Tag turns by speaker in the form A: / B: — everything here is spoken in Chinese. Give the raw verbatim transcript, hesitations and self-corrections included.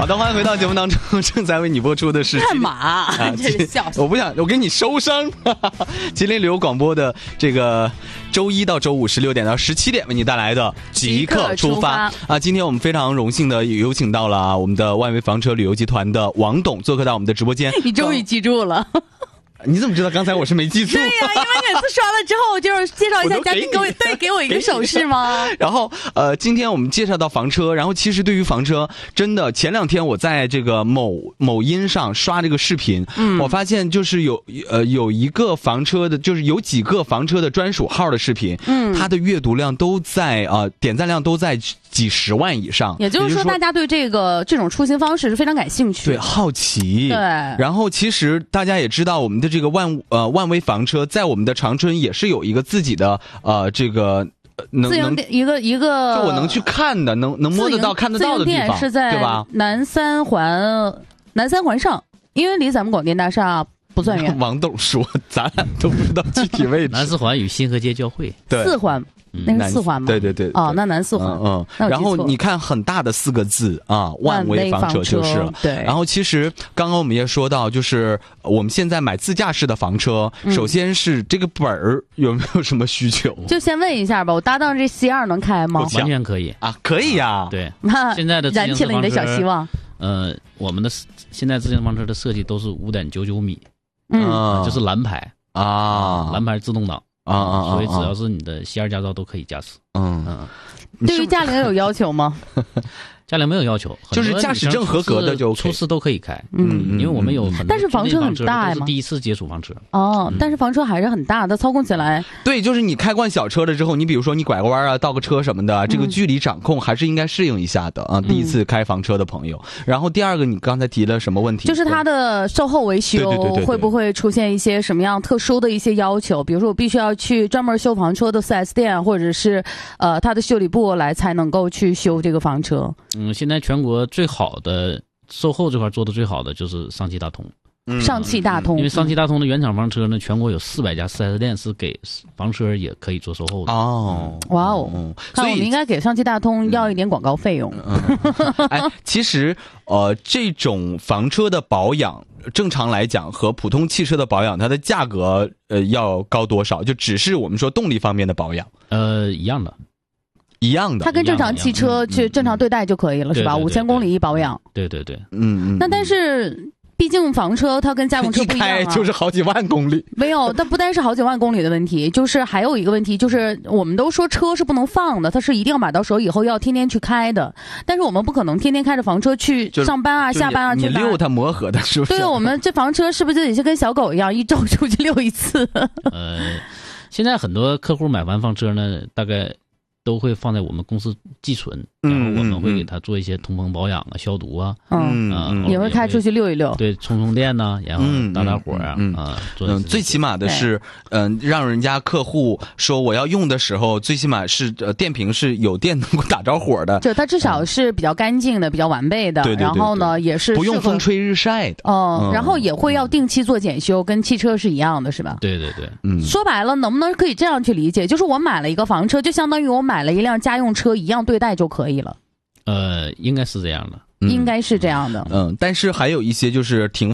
A: 好的，欢迎回到节目当中，正在为你播出的是
B: 干嘛？啊、这是笑
A: 我不想，我给你收声。吉林旅游广播的这个周一到周五十六点到十七点为你带来的即刻出发啊！今天我们非常荣幸的有请到了我们的万维房车旅游集团的王董做客到我们的直播间。
B: 你终于记住了。
A: 你怎么知道刚才我是没记住？
B: 对呀、啊，因为每次刷了之后，就是介绍一下嘉宾，给我对给我一个手势吗？
A: 然后呃，今天我们介绍到房车，然后其实对于房车，真的前两天我在这个某某音上刷这个视频，嗯，我发现就是有呃有一个房车的，就是有几个房车的专属号的视频，嗯，它的阅读量都在啊、呃、点赞量都在几十万以上，
B: 也就是说大家对这个这种出行方式是非常感兴趣，
A: 对，好奇，
B: 对。
A: 然后其实大家也知道我们的这个万呃万威房车在我们的长春也是有一个自己的呃这个能
B: 自营一个一个，
A: 就我能去看的，能能摸得到看得到的地方，
B: 是在
A: 对吧？
B: 南三环南三环上，因为离咱们广电大厦不算远。
A: 王董说，咱俩都不知道具体位置。
C: 南四环与新河街交汇，
A: 对，
B: 四环。那是四环吗？
A: 对对对。
B: 哦，那南四环。
A: 嗯嗯。然后你看很大的四个字啊，万威房车就是了。
B: 对。
A: 然后其实刚刚我们也说到，就是我们现在买自驾式的房车，嗯、首先是这个本儿有没有什么需求？
B: 就先问一下吧，我搭档这 C 二能开吗？
C: 完全可以
A: 啊，可以呀、啊。
C: 对。
B: 那
C: 现在的
B: 燃起了你的小希望。
C: 呃，我们的现在自行房车的设计都是五点九九米，
B: 嗯，
C: 就是蓝牌
A: 啊，
C: 蓝牌自动挡。
A: 啊啊啊！
C: 所以只要是你的 C 二 驾照都可以驾驶。
A: 嗯
B: 嗯，对于驾龄有要求吗？
C: 驾龄没有要求，
A: 就是驾驶证合格的就 OK，
C: 初次都可以开。
B: 嗯，
C: 因为我们有很多，
B: 但是房车很大
C: 嘛，都是第一次接触房车。
B: 哦，但是房车还是很大，它操控起来。
A: 对，就是你开惯小车了之后，你比如说你拐个弯啊、倒个车什么的，这个距离掌控还是应该适应一下的啊。第一次开房车的朋友，然后第二个，你刚才提了什么问题？
B: 就是它的售后维修会不会出现一些什么样特殊的一些要求？比如说我必须要去专门修房车的 四 S 店，或者是呃它的修理部来才能够去修这个房车。
C: 嗯，现在全国最好的售后这块做的最好的就是上汽大通。
B: 嗯、上汽大通，
C: 因为上汽大通的原厂房车呢，全国有四百家 四 S 店是给房车也可以做售后的。
A: 哦，
B: 哇哦！所以我们应该给上汽大通要一点广告费用。
A: 嗯嗯、哎，其实呃，这种房车的保养，正常来讲和普通汽车的保养，它的价格呃要高多少？就只是我们说动力方面的保养，
C: 呃，一样的。
A: 一样的，
B: 它跟正常汽车去正常对待就可以了，是吧？五千公里一保养。
C: 对对对，
A: 嗯嗯。
B: 那但是，毕竟房车它跟家用车不一样啊，
A: 一开就是好几万公里。
B: 没有，它不单是好几万公里的问题，就是还有一个问题，就是我们都说车是不能放的，它是一定要买到手以后要天天去开的。但是我们不可能天天开着房车去上班啊、下班啊去。
A: 你遛它磨合的是不是？
B: 对，我们这房车是不是就得是跟小狗一样，一周出去遛一次？
C: 呃，现在很多客户买完房车呢，大概都会放在我们公司寄存，然后我们会给他做一些通风保养啊、消毒啊，
B: 嗯嗯，也会开出去溜一溜，
C: 对，充充电呐、啊，然后打打火啊，
A: 嗯
C: 啊，
A: 嗯，最起码的是，嗯、呃，让人家客户说我要用的时候，最起码是呃电瓶是有电能够打着火的，
B: 就它至少是比较干净的、比较完备的，
A: 对对对对，
B: 然后呢也是
A: 不用风吹日晒的，
B: 哦、嗯，然后也会要定期做检修，跟汽车是一样的，是吧？
C: 对对对，
A: 嗯，
B: 说白了，能不能可以这样去理解？就是我买了一个房车，就相当于我买了一辆家用车一样对待就可以了。
C: 呃，应该是这样的，
B: 应该是这样的。
A: 嗯，但是还有一些就是停